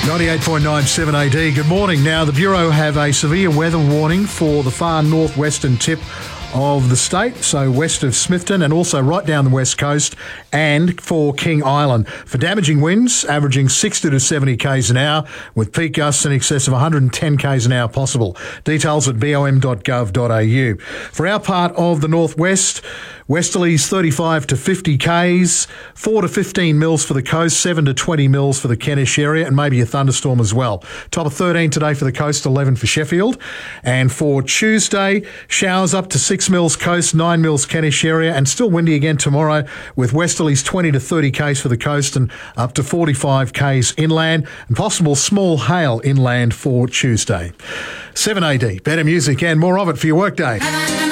98.97 AD. Good morning. Now, the Bureau have a severe weather warning for the far northwestern tip of the state, so west of Smithton and also right down the west coast, and for King Island for damaging winds averaging 60 to 70 k's an hour with peak gusts in excess of 110 k's an hour possible. Details at bom.gov.au. For our part of the northwest, westerlies 35 to 50 k's, 4 to 15 mils for the coast, 7 to 20 mils for the Kentish area, and maybe a thunderstorm as well. Top of 13 today for the coast, 11 for Sheffield. And for Tuesday, showers up to 6 mils coast, 9 mils Kentish area, and still windy again tomorrow with westerlies 20 to 30 k's for the coast and up to 45 k's inland, and possible small hail inland for Tuesday. 7 AD, better music and more of it for your workday.